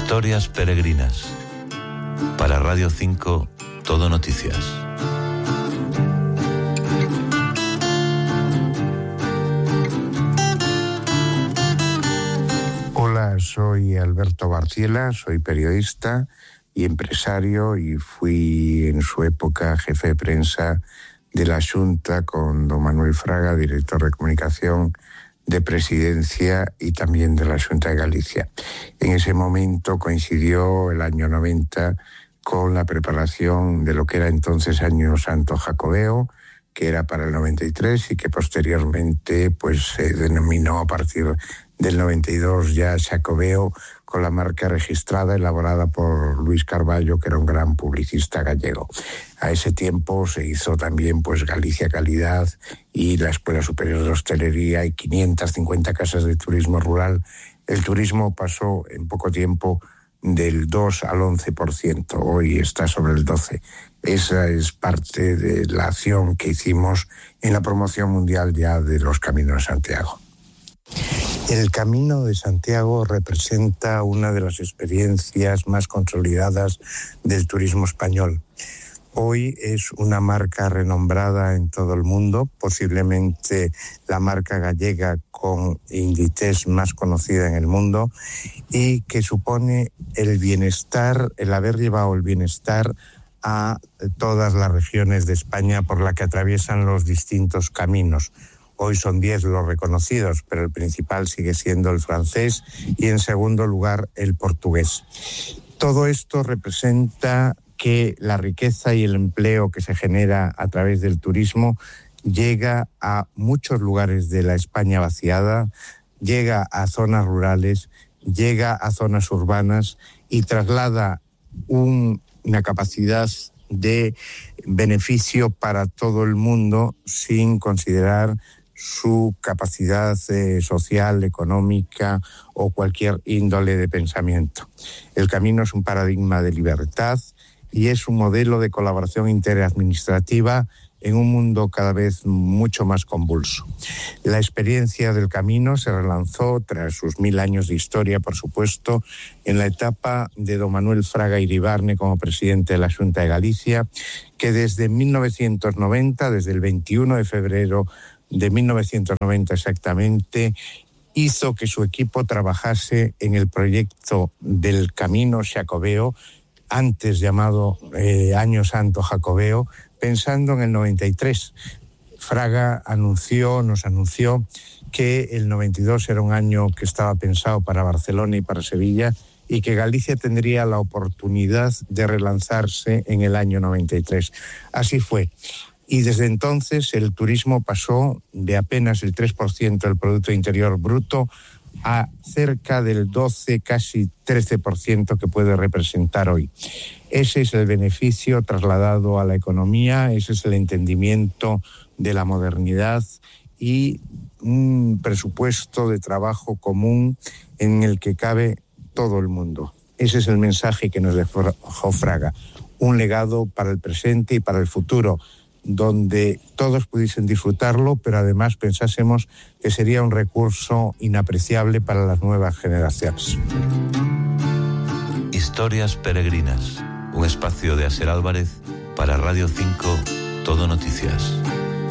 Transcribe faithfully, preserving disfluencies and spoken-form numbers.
Historias peregrinas. Para Radio cinco, Todo Noticias. Hola, soy Alberto Barciela, soy periodista y empresario y fui en su época jefe de prensa de la Xunta con don Manuel Fraga, director de comunicación de Presidencia y también de la Xunta de Galicia. En ese momento coincidió el año noventa con la preparación de lo que era entonces Año Santo Jacobeo, que era para el noventa y tres y que posteriormente pues se denominó a partir del noventa y dos ya Xacobeo, con la marca registrada elaborada por Luis Carballo, que era un gran publicista gallego. A ese tiempo se hizo también pues Galicia Calidad y la Escuela Superior de Hostelería y quinientas cincuenta casas de turismo rural. El turismo pasó en poco tiempo del dos al once por ciento, hoy está sobre el doce por ciento. Esa es parte de la acción que hicimos en la promoción mundial ya de los Caminos de Santiago. El Camino de Santiago representa una de las experiencias más consolidadas del turismo español. Hoy es una marca renombrada en todo el mundo, posiblemente la marca gallega con Inditex más conocida en el mundo, y que supone el bienestar, el haber llevado el bienestar a todas las regiones de España por la que atraviesan los distintos caminos. Hoy son diez los reconocidos, pero el principal sigue siendo el francés y en segundo lugar el portugués. Todo esto representa que la riqueza y el empleo que se genera a través del turismo llega a muchos lugares de la España vaciada, llega a zonas rurales, llega a zonas urbanas y traslada un, una capacidad de beneficio para todo el mundo sin considerar su capacidad eh, social, económica o cualquier índole de pensamiento. El camino es un paradigma de libertad y es un modelo de colaboración interadministrativa en un mundo cada vez mucho más convulso. La experiencia del camino se relanzó tras sus mil años de historia, por supuesto, en la etapa de don Manuel Fraga Iribarne como presidente de la Xunta de Galicia, que desde mil novecientos noventa, desde el veintiuno de febrero de mil novecientos noventa exactamente, hizo que su equipo trabajase en el proyecto del Camino Xacobeo, antes llamado eh, Año Santo Jacobeo, pensando en el noventa y tres. Fraga anunció, nos anunció que el noventa y dos era un año que estaba pensado para Barcelona y para Sevilla y que Galicia tendría la oportunidad de relanzarse en el año noventa y tres. Así fue. Y desde entonces el turismo pasó de apenas el tres por ciento del Producto Interior Bruto a cerca del doce, casi trece por ciento que puede representar hoy. Ese es el beneficio trasladado a la economía, ese es el entendimiento de la modernidad y un presupuesto de trabajo común en el que cabe todo el mundo. Ese es el mensaje que nos dejó Fraga, un legado para el presente y para el futuro, donde todos pudiesen disfrutarlo, pero además pensásemos que sería un recurso inapreciable para las nuevas generaciones. Historias peregrinas, un espacio de Aser Álvarez para Radio cinco, Todo Noticias.